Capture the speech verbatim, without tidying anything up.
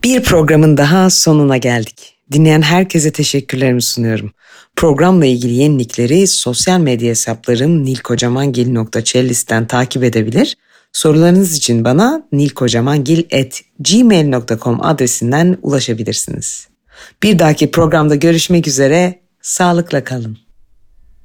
Bir programın daha sonuna geldik. Dinleyen herkese teşekkürlerimi sunuyorum. Programla ilgili yenilikleri sosyal medya hesaplarım nilkocamangil nokta cellist'ten takip edebilir. Sorularınız için bana nilkocamangil at gmail nokta com adresinden ulaşabilirsiniz. Bir dahaki programda görüşmek üzere, sağlıkla kalın.